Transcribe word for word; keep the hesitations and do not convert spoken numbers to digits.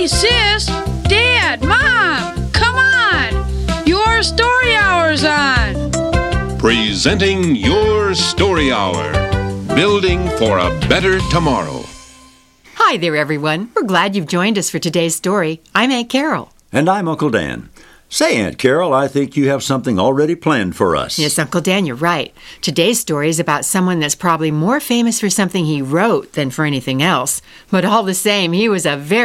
Hey, sis, Dad, Mom, come on! Your story hour's on! Presenting Your Story Hour, building for a better tomorrow. Hi there, everyone. We're glad you've joined us for today's story. I'm Aunt Carol. And I'm Uncle Dan. Say, Aunt Carol, I think you have something already planned for us. Yes, Uncle Dan, you're right. Today's story is about someone that's probably more famous for something he wrote than for anything else. But all the same, he was a very